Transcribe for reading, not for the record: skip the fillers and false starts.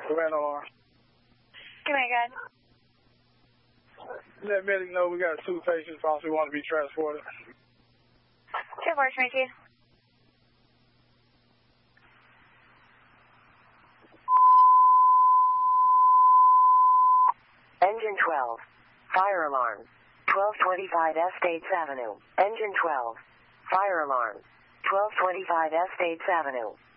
Ran alarm. Come here, God. Let medic know we got 2 patients possibly want to be transported. Sure, works, thank you. Engine 12. Fire alarm. 1225 Estates Avenue. Engine 12. Fire alarm. 1225 Estates Avenue.